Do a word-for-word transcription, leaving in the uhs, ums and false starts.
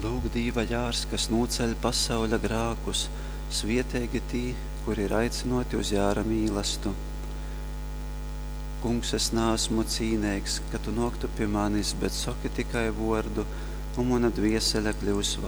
Lūk, Dīva jārs, kas nūceļ pasauļa grākus, svietēgi tī, kuri ir aicinoti uz jāra mīlestību. Kungs, es neesmu cīnīgs, ka tu noktu pie manis, bet saki tikai vārdu, un mana dviesele kļūs